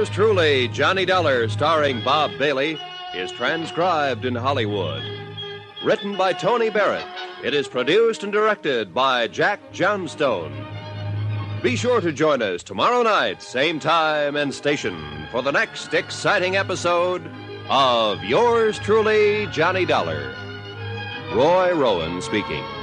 Yours truly, Johnny Dollar, starring Bob Bailey, is transcribed in Hollywood. Written by Tony Barrett, it is produced and directed by Jack Johnstone. Be sure to join us tomorrow night, same time and station, for the next exciting episode of Yours truly, Johnny Dollar. Roy Rowan speaking.